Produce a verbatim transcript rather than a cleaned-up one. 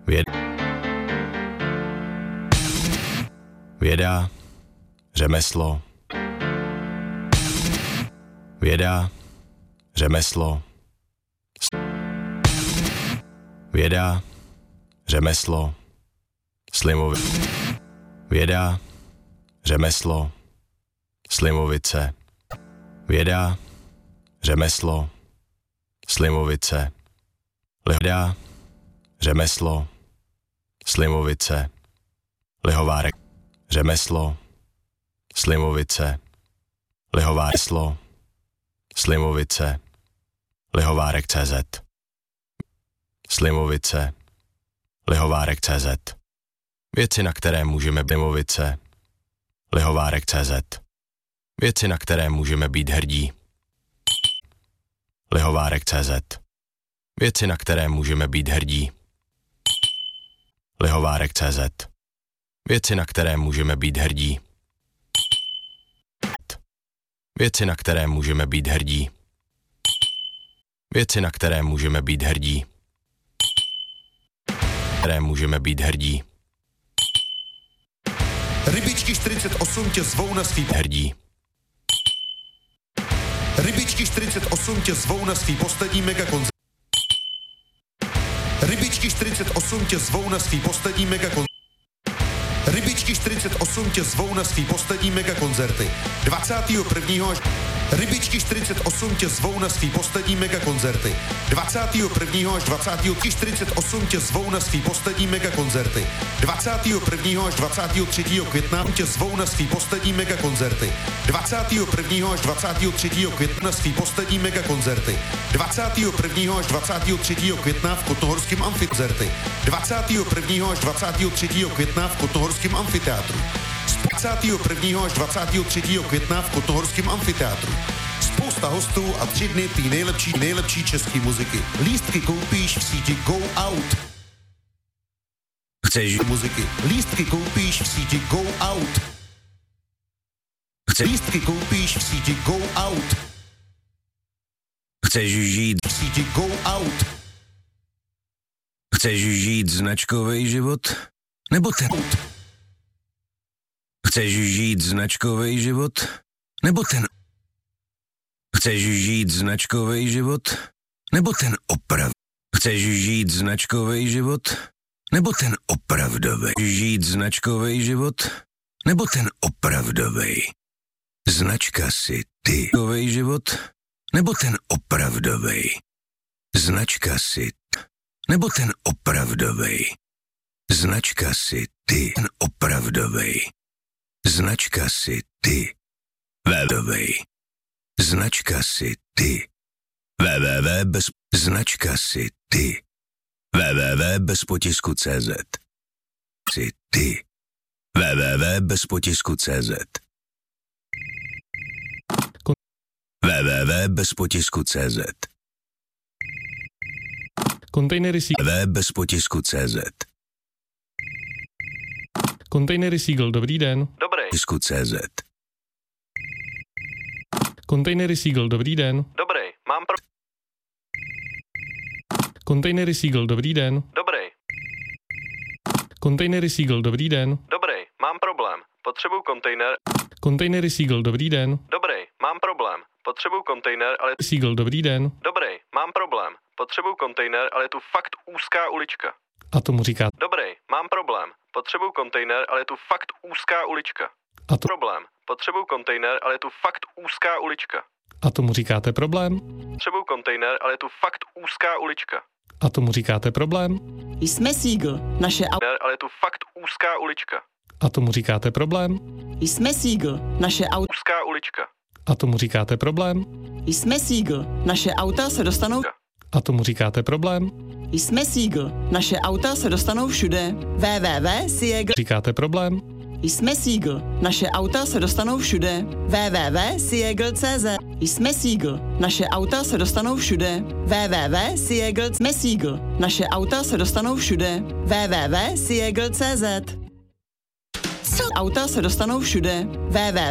Věd... Věda, řemeslo. Věda, řemeslo. Věda, řemeslo. Slimovi... Věda, řemeslo. Slimovice. Věda, řemeslo. Slimovice. Věda, řemeslo. Slimovice. Lihovárek. Řemeslo. Slimovice. Lihováreslo. Slimovice. Lihovárek C Z. Slimovice. Lihovárek C Z. Věci, na které můžeme Slimovice. Lihovárek C Z. Věci, na které můžeme být hrdí. Lihovárek C Z. Věci, na které můžeme být hrdí. Lihovárek C Z. Věci, na které můžeme být hrdí. Věci, na které můžeme být hrdí. Věci, na které můžeme být hrdí. Které můžeme být hrdí. Rybičky čtyřicet osm tě zvou na svý hrdí. Rybičky čtyřicet osm tě zvou na svý poslední megakoncert. Rybičky čtyřicet osm tě zvou na svý poslední megakoncert. Rybičky čtyřicet osm tě zvou na svý poslední megakoncerty. dvacátého prvního až Rybičky čtyřicet osm tě zvou na svý poslední megakoncerty. dvacátého prvního až dvacátého čtyřicet osm tě zvou na svý poslední megakoncerty. dvacátého prvního až dvacátého třetího května tě zvou na svý poslední megakoncerty. dvacátého prvního až dvacátého třetího května na svý poslední megakoncerty. dvacátého prvního až dvacátého třetího května v Kotnohorském amfiteátru. dvacátého prvního až dvacátého třetího května v Kotnohorském amfiteátru. dvacátého prvního až dvacátého třetího května v Kotnohorském amfiteátru. Spousta hostů a tři dny tý nejlepší, nejlepší české muziky. Lístky koupíš v síti Go Out. Chceš muziky. Lístky koupíš v síti Go Out. Chceš Lístky koupíš v síti Go Out. Chceš žít V síti Go Out. Chceš žít značkový život? Nebo ten? Chceš žít značkový život? Nebo ten? Chceš žít značkový život? Nebo ten oprav? Chceš žít značkový život? Nebo ten opravdový? Žít značkový život? Nebo ten opravdový? Značka si ty. Značkový život? Nebo ten opravdový? Značka si t. Nebo ten opravdový? Značka si ty. Ten opravdový. Značka si ty. Webovej. Značka si ty. www bez značka si ty. www bez potisku cz. Si ty. www bez potisku cz. www bez potisku cz. Kontejnery sí... www bez potisku cz. Kontejnery Seagull, dobrý den. Dobrý. Potisku cz. Kontejnery Seagull, dobrý den. Dobrý. Mám pro... Kontejnery Seagull, dobrý den. Dobrý. Kontejnery Seagull, dobrý den. Dobrý. Mám problém. Potřebuju kontejner. Kontejnery Seagull, dobrý den. Dobrý. Mám problém. Potřebuju kontejner, ale... Seagull, dobrý den. Dobrý. Mám problém. Potřebuju kontejner, ale je tu fakt úzká ulička. A tomu říká. Dobrý. Mám problém. Potřebuju kontejner, ale je tu fakt úzká ulička. A to... Problém. Potřebuju kontejner, ale je tu fakt úzká ulička. A tomu říkáte problém? Potřebuju kontejner, ale je tu fakt úzká ulička. A tomu říkáte problém? Jsme Seagull, naše auto. Ale je tu fakt úzká ulička. A tomu říkáte problém? Jsme Seagull, naše auto. Úzká ulička. A tomu říkáte problém? Jsme Seagull, naše auta se dostanou. A tomu říkáte problém? Jsme Seagull, naše auta se dostanou všude. www Seagull. Říkáte problém? Jsme Seagull, naše auta se dostanou všude. www Seagull tečka cz. Jsme Seagull, naše auta se dostanou všude. www Seagull. Jsme Seagull, naše auta se dostanou všude. www Seagull tečka cz. Auta se dostanou všude. www